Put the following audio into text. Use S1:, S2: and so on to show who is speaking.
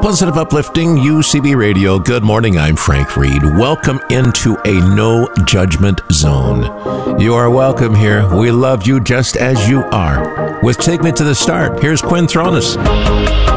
S1: Positive, uplifting UCB Radio. Good morning. I'm Frank Reed. Welcome into a no judgment zone. You are welcome here. We love you just as you are. With Take Me to the Start, here's Quinn Thronis.